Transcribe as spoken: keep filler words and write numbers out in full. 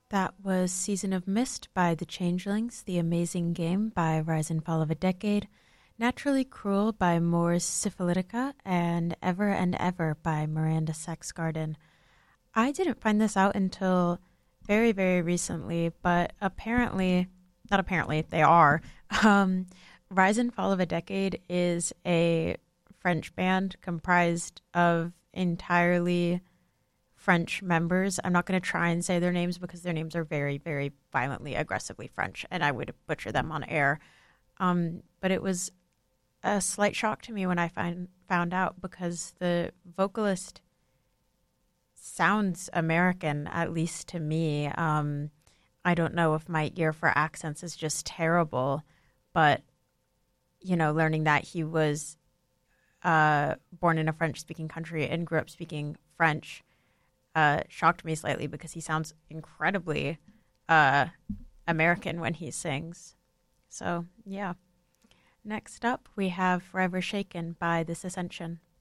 That was Season of Mist by The Changelings, The Amazing Game by Rise and Fall of a Decade, Naturally Cruel by Mors Syphilitica, and Ever and Ever by Miranda Saxgarden. I didn't find this out until very, very recently, but apparently, not apparently, they are. Um, Rise and Fall of a Decade is a French band comprised of entirely French members. I'm not going to try and say their names because their names are very, very violently, aggressively French, and I would butcher them on air. Um, but it was a slight shock to me when I find, found out because the vocalist sounds American, at least to me. Um, I don't know if my ear for accents is just terrible, but, you know, learning that he was uh, born in a French-speaking country and grew up speaking French Uh, shocked me slightly because he sounds incredibly uh, American when he sings. So, yeah. Next up, we have Forever Shaken by This Ascension.